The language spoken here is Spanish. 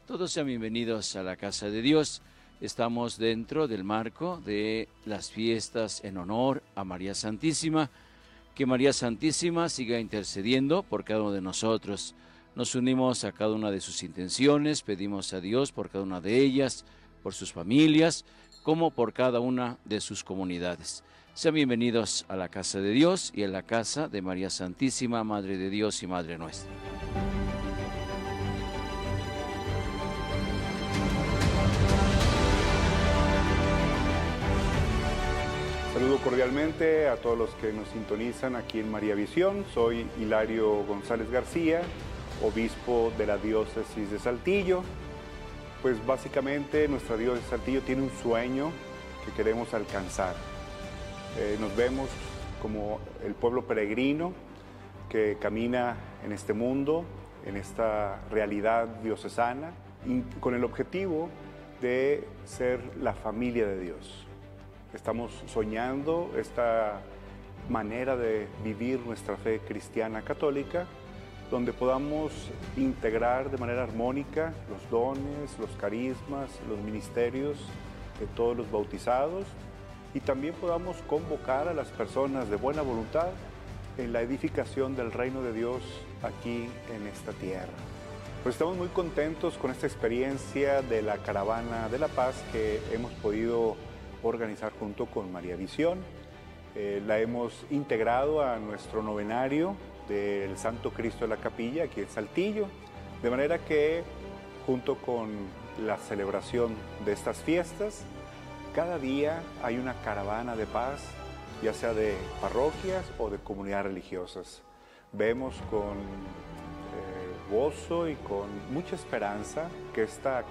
Todos sean bienvenidos a la casa de Dios. Estamos dentro del marco de las fiestas en honor a María Santísima. Que María Santísima siga intercediendo por cada uno de nosotros. Nos unimos a cada una de sus intenciones, pedimos a Dios por cada una de ellas, por sus familias, como por cada una de sus comunidades. Sean bienvenidos a la casa de Dios y a la casa de María Santísima, Madre de Dios y Madre nuestra. Saludo cordialmente a todos los que nos sintonizan aquí en María Visión. Soy Hilario González García, obispo de la diócesis de Saltillo. Pues básicamente nuestra diócesis de Saltillo tiene un sueño que queremos alcanzar. Nos vemos como el pueblo peregrino que camina en este mundo, en esta realidad diocesana, con el objetivo de ser la familia de Dios. Estamos soñando esta manera de vivir nuestra fe cristiana católica, donde podamos integrar de manera armónica los dones, los carismas, los ministerios de todos los bautizados y también podamos convocar a las personas de buena voluntad en la edificación del reino de Dios aquí en esta tierra. Pues estamos muy contentos con esta experiencia de la Caravana de la Paz que hemos podido organizar junto con María Visión. La hemos integrado a nuestro novenario del Santo Cristo de la Capilla aquí en Saltillo, de manera que junto con la celebración de estas fiestas, cada día hay una caravana de paz, ya sea de parroquias o de comunidades religiosas. Vemos con gozo y con mucha esperanza que esta